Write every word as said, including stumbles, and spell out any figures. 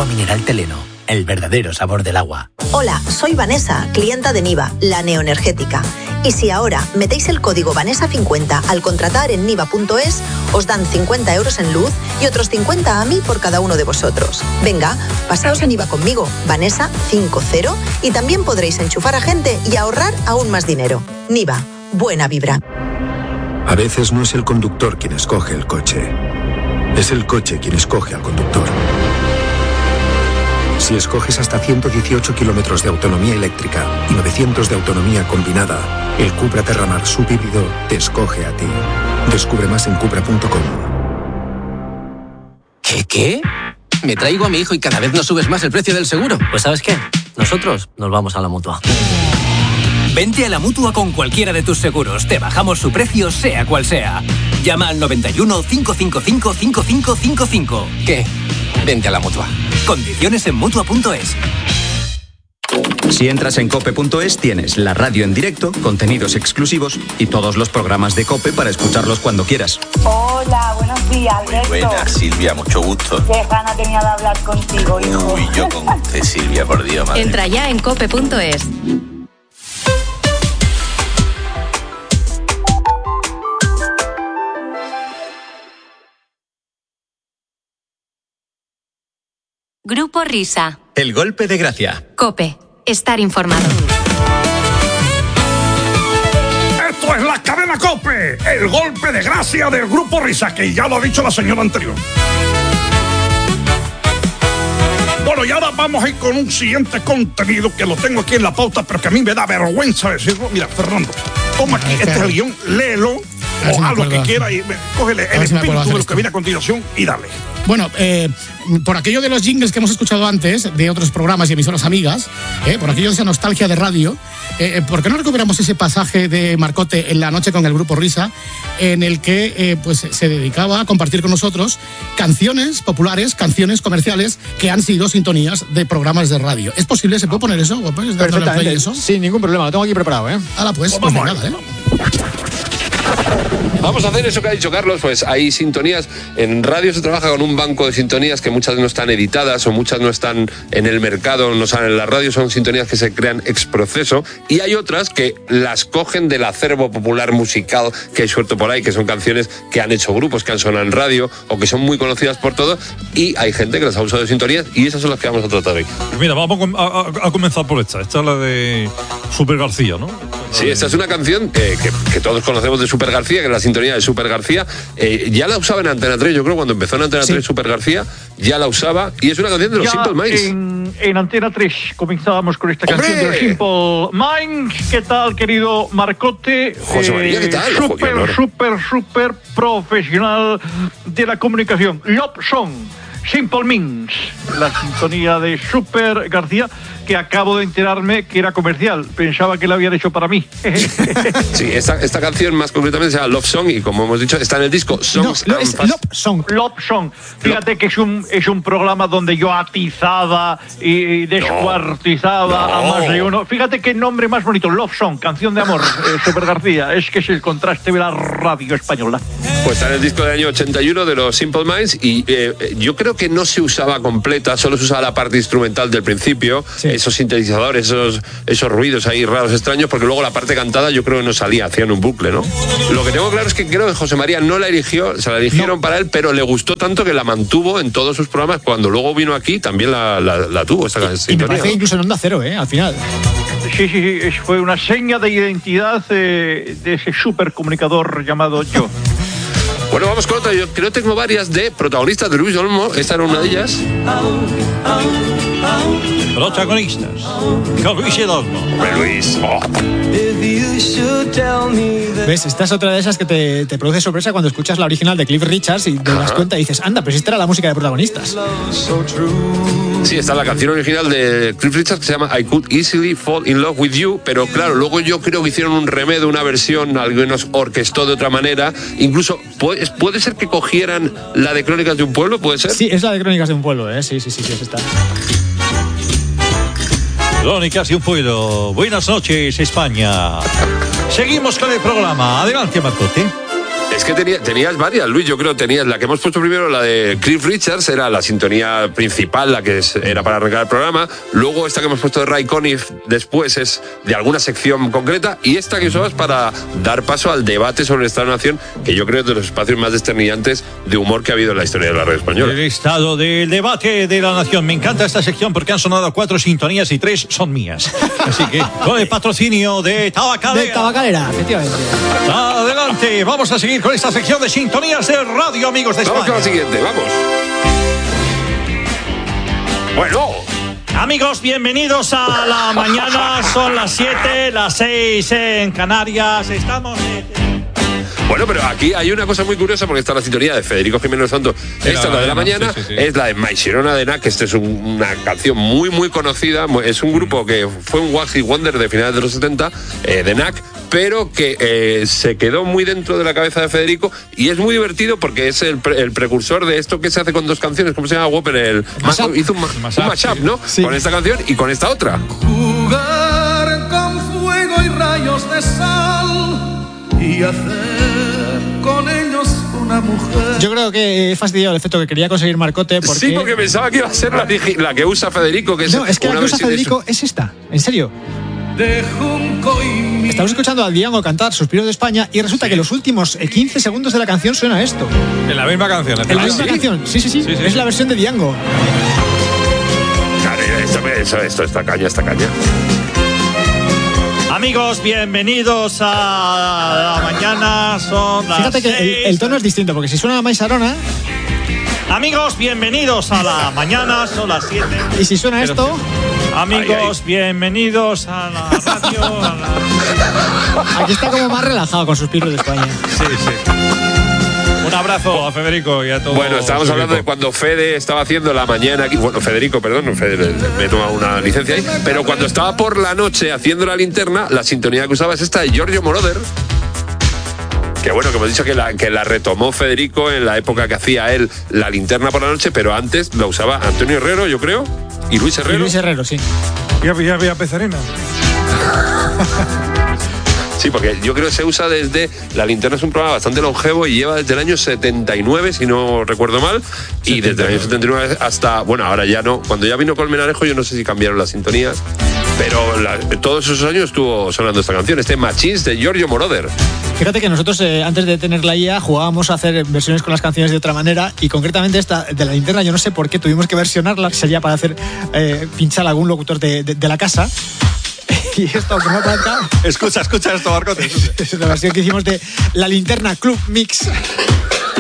Agua mineral Teleno, el verdadero sabor del agua. Hola, soy Vanessa, clienta de Niva, la neoenergética. Y si ahora metéis el código Vanessa cincuenta al contratar en niva punto es, os dan cincuenta euros en luz y otros cincuenta a mí por cada uno de vosotros. Venga, pasaos a Niva conmigo, Vanessa cincuenta, y también podréis enchufar a gente y ahorrar aún más dinero. Niva, buena vibra. A veces no es el conductor quien escoge el coche, es el coche quien escoge al conductor. Si escoges hasta ciento dieciocho kilómetros de autonomía eléctrica y novecientos de autonomía combinada, el Cupra Terramar subhíbrido te escoge a ti. Descubre más en cupra punto com. ¿Qué, qué? Me traigo a mi hijo y cada vez nos subes más el precio del seguro. Pues ¿sabes qué? Nosotros nos vamos a la Mutua. Vente a la Mutua con cualquiera de tus seguros. Te bajamos su precio, sea cual sea. Llama al noventa y uno, cinco cinco cinco, cinco cinco cinco cinco. ¿Qué? Vente a la Mutua. Condiciones en mutua punto es. Si entras en cope punto es tienes la radio en directo, contenidos exclusivos y todos los programas de COPE para escucharlos cuando quieras. Hola, buenos días, Alberto. Muy buenas, Silvia, mucho gusto. Qué gana tenía de hablar contigo, hijo. Uy, yo con usted, Silvia, por Dios, madre. Entra ya en cope punto es. Grupo Risa. El golpe de gracia. COPE. Estar informado. Esto es la cadena COPE. El golpe de gracia del Grupo Risa, que ya lo ha dicho la señora anterior. Bueno, y ahora vamos a ir con un siguiente contenido que lo tengo aquí en la pauta, pero que a mí me da vergüenza decirlo. Mira, Fernando, toma aquí este es el guión, léelo, o haz lo que quiera y cógele el espíritu de lo que viene a continuación y dale. Bueno, eh, por aquello de los jingles que hemos escuchado antes, de otros programas y emisoras amigas, eh, por aquello de esa nostalgia de radio, eh, ¿por qué no recuperamos ese pasaje de Marcote en La Noche con el Grupo Risa, en el que eh, pues, se dedicaba a compartir con nosotros canciones populares, canciones comerciales que han sido sintonías de programas de radio? ¿Es posible? ¿Se puede poner eso? Perfectamente, eso? Sin ningún problema, lo tengo aquí preparado, ¿eh? Hala, pues, pues, pues venga, ¿eh? Vamos a hacer eso que ha dicho Carlos, pues hay sintonías. En radio se trabaja con un banco de sintonías que muchas no están editadas o muchas no están en el mercado, no salen en la radio, son sintonías que se crean ex proceso, y hay otras que las cogen del acervo popular musical que hay suelto por ahí, que son canciones que han hecho grupos, que han sonado en radio o que son muy conocidas por todos, y hay gente que las ha usado de sintonías y esas son las que vamos a tratar hoy. Mira, vamos a, a, a comenzar por esta. Esta es la de Super García, ¿no? Sí, esta es una canción eh, que, que todos conocemos de Super García, que es la sintonía de Super García. Eh, ya la usaba en Antena tres, yo creo, cuando empezó en Antena sí. tres Super García, ya la usaba, y es una canción de los ya Simple Minds. En, en Antena tres comenzábamos con esta ¡Hombre! canción de los Simple Minds. ¿Qué tal, querido Marcote? José María, ¿qué tal? Súper, Ojo, súper, súper profesional de la comunicación. Love Song. Simple Minds, la sintonía de Super García, que acabo de enterarme que era comercial. Pensaba que la habían hecho para mí. Sí, esta, esta canción más concretamente se llama Love Song y, como hemos dicho, está en el disco Songs no, and es Fast. Love Song. Love Song. Fíjate Love. que es un, es un programa donde yo atizaba y descuartizaba no, no. a más de uno. Fíjate qué nombre más bonito. Love Song, canción de amor, eh, Super García. Es que es el contraste de la radio española. Pues está en el disco del año ochenta y uno de los Simple Minds y eh, yo creo que no se usaba completa, solo se usaba la parte instrumental del principio, sí. esos sintetizadores, esos, esos ruidos ahí raros, extraños, porque luego la parte cantada yo creo que no salía, hacían un bucle, ¿no? Lo que tengo claro es que creo que José María no la eligió, se la eligieron no. para él, pero le gustó tanto que la mantuvo en todos sus programas. Cuando luego vino aquí también la, la, la tuvo esta canción. Y me parece ¿no? incluso en Onda Cero, ¿eh? Al final. Sí, sí, sí, fue una seña de identidad eh, de ese supercomunicador llamado yo. Bueno, vamos con otra. Yo creo que tengo varias de protagonistas de Luis Olmo. Esta era una de ellas. Protagonistas con Luis Olmo. Hombre, Luis. Oh. ¿Ves? Esta es otra de esas que te, te produce sorpresa cuando escuchas la original de Cliff Richards y te das cuenta y dices, anda, pero si esta era la música de protagonistas. Sí, esta es la canción original de Cliff Richards que se llama I Could Easily Fall in Love with You, pero claro, luego yo creo que hicieron un remedio, una versión, algunos orquestó de otra manera. Incluso puede, puede ser que cogieran la de Crónicas de un Pueblo, ¿puede ser? Sí, es la de Crónicas de un Pueblo, ¿eh? Sí, sí, sí, sí, es esta. Crónicas de un Pueblo. Buenas noches, España. Seguimos con el programa. Adelante, Marcote. Es que tenía, tenías varias, Luis, yo creo. Tenías la que hemos puesto primero, la de Cliff Richards, era la sintonía principal, la que es, era para arrancar el programa. Luego esta que hemos puesto de Ray Conniff después es de alguna sección concreta. Y esta que usabas para dar paso al debate sobre el Estado-Nación, que yo creo es de los espacios más desternillantes de humor que ha habido en la historia de la red española. El estado del debate de la nación. Me encanta esta sección porque han sonado cuatro sintonías y tres son mías. Así que con el patrocinio de Tabacalera. De Tabacalera, efectivamente. Adelante, vamos a seguir con esta sección de sintonías de radio, amigos de España. Vamos con la siguiente, vamos. Bueno. Amigos, bienvenidos a la mañana. Son las siete, las seis en Canarias. Estamos en... Bueno, pero aquí hay una cosa muy curiosa porque está la sintonía de Federico Jiménez Santos. Esta es la de la mañana, sí, sí, sí. Es la de My Sirona de Knack, que esta es un, una canción muy, muy conocida. Es un grupo que fue un One Hit Wonder de finales de los setenta, eh, de Knack, pero que eh, se quedó muy dentro de la cabeza de Federico y es muy divertido porque es el, pre, el precursor de esto que se hace con dos canciones. ¿Cómo se llama, Whopper? El, el hizo un, ma, un mashup, ¿no? Sí. Con esta canción y con esta otra. Jugar con fuego y rayos de sal y hacer con ellos una mujer. Yo creo que he fastidiado el efecto que quería conseguir Marcote porque... Sí, porque pensaba que iba a ser la, la que usa Federico, que es no, es que la que usa Federico es esta, en serio. De junco y... Estamos escuchando a Diango cantar Suspiros de España y resulta sí. que los últimos quince segundos de la canción suena esto. En la misma canción. En la misma ¿sí? canción, sí, sí, sí, sí, sí. Es la versión de Diango. Claro, esto, esto, esto, esta caña, esta caña. Amigos, bienvenidos a la mañana. Son las Fíjate que el, el tono es distinto, porque si suena a My Sirona... Amigos, bienvenidos a la mañana. Son las siete. Y si suena Pero, esto... Amigos, ay, ay. bienvenidos a la radio. A la... Aquí está como más relajado con Suspiros de España. Sí, sí. Un abrazo a Federico y a todos. Bueno, estábamos hablando de cuando Fede estaba haciendo la mañana aquí. Bueno, Federico, perdón, Fede, me he tomado una licencia ahí. Pero cuando estaba por la noche haciendo la linterna, la sintonía que usaba es esta de Giorgio Moroder. Que bueno, que hemos dicho que la, que la retomó Federico en la época que hacía él la linterna por la noche, pero antes la usaba Antonio Herrero, yo creo, y Luis Herrero. Y Luis Herrero, sí. Y había, había Pezarena. Sí, porque yo creo que se usa desde... La linterna es un programa bastante longevo y lleva desde el año setenta y nueve, si no recuerdo mal, y setenta y nueve. Desde el año setenta y nueve hasta... Bueno, ahora ya no. Cuando ya vino Colmenarejo, yo no sé si cambiaron las sintonías, pero la, todos esos años estuvo sonando esta canción, este Machins de Giorgio Moroder. Fíjate que nosotros, eh, antes de tener la I A, jugábamos a hacer versiones con las canciones de otra manera, y concretamente esta de la linterna, yo no sé por qué tuvimos que versionarla, sería para hacer eh, pinchar a algún locutor de, de, de la casa. Y esto, que no parezca... Escucha, escucha esto, Marcote. Es la versión que hicimos de la linterna Club Mix.